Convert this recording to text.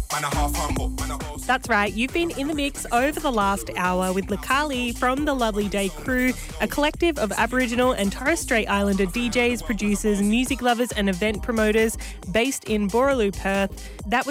That's right, you've been in the mix over the last hour with Lakali from the Lovely Day Crew, a collective of Aboriginal and Torres Strait Islander DJs, producers, music lovers and event promoters based in Boorloo, Perth. That was